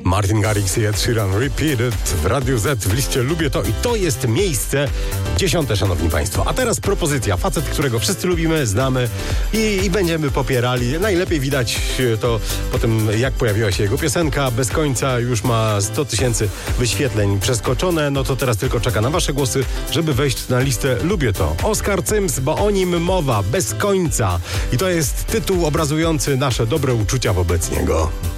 Martin Garrix i Ed Sheeran Repeated w Radiu Z w liście Lubię To i to jest miejsce 10, szanowni państwo. A teraz propozycja. Facet, którego wszyscy lubimy, znamy i będziemy popierali. Najlepiej widać to po tym, jak pojawiła się jego piosenka. Bez końca już ma 100 000 wyświetleń przeskoczone. No to teraz tylko czeka na wasze głosy, żeby wejść na listę Lubię To. Oskar Cyms, bo o nim mowa. Bez końca. I to jest tytuł obrazujący nasze dobre uczucia wobec niego.